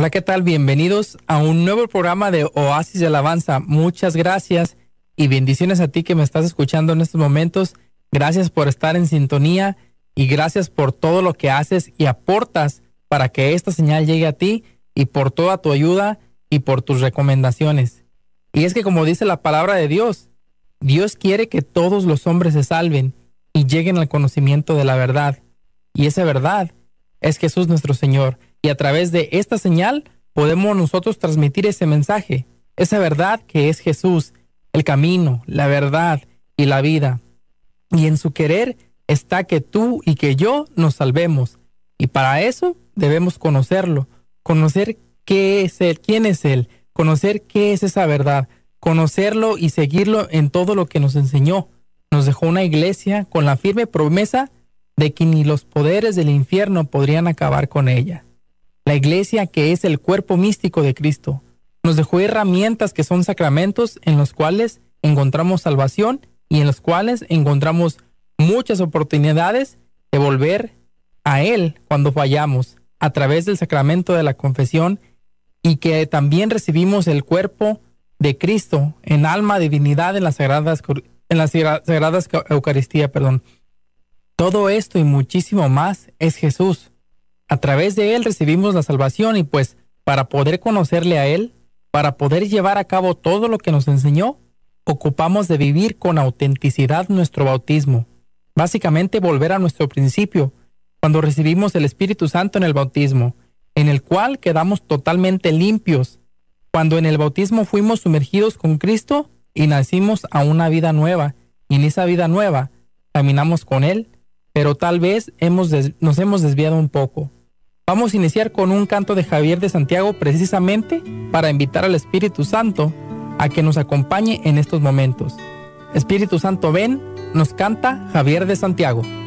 Hola, ¿qué tal? Bienvenidos a un nuevo programa de Oasis de Alabanza. Muchas gracias y bendiciones a ti que me estás escuchando en estos momentos. Gracias por estar en sintonía y gracias por todo lo que haces y aportas para que esta señal llegue a ti y por toda tu ayuda y por tus recomendaciones. Y es que como dice la palabra de Dios, Dios quiere que todos los hombres se salven y lleguen al conocimiento de la verdad. Y esa verdad es Jesús nuestro Señor. Y a través de esta señal podemos nosotros transmitir ese mensaje, esa verdad que es Jesús, el camino, la verdad y la vida. Y en su querer está que tú y que yo nos salvemos. Y para eso debemos conocerlo, conocer qué es Él, quién es Él, conocer qué es esa verdad, conocerlo y seguirlo en todo lo que nos enseñó. Nos dejó una iglesia con la firme promesa de que ni los poderes del infierno podrían acabar con ella. La iglesia que es el cuerpo místico de Cristo. Nos dejó herramientas que son sacramentos en los cuales encontramos salvación y en los cuales encontramos muchas oportunidades de volver a Él cuando fallamos a través del sacramento de la confesión y que también recibimos el cuerpo de Cristo en alma, divinidad en las sagradas Eucaristía. Todo esto y muchísimo más es Jesús. A través de Él recibimos la salvación y pues para poder conocerle a Él, para poder llevar a cabo todo lo que nos enseñó, ocupamos de vivir con autenticidad nuestro bautismo. Básicamente volver a nuestro principio, cuando recibimos el Espíritu Santo en el bautismo, en el cual quedamos totalmente limpios, cuando en el bautismo fuimos sumergidos con Cristo y nacimos a una vida nueva, y en esa vida nueva caminamos con Él, pero tal vez nos hemos desviado un poco. Vamos a iniciar con un canto de Javier de Santiago precisamente para invitar al Espíritu Santo a que nos acompañe en estos momentos. Espíritu Santo, ven, nos canta Javier de Santiago.